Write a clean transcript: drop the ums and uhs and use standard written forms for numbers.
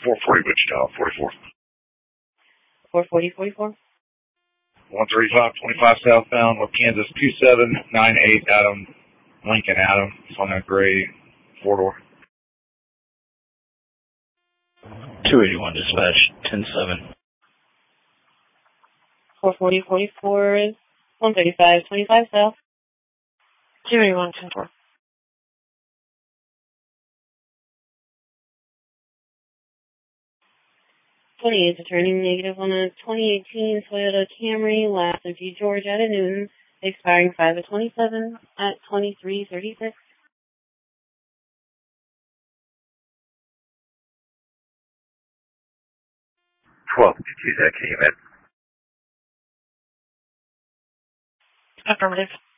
440 Wichita, 44. 440, 44? 135, 25 southbound, with Kansas 2798 Adam, Lincoln Adam. It's on that gray 4-door. 281 dispatch, 10-7. 440, 44, 135, 25 south. 281, 10-4. 28 is turning negative on a 2018 Toyota Camry, last of G. George at Newton, expiring 5/27 at 23:36. 1252, that came in. Affirmative.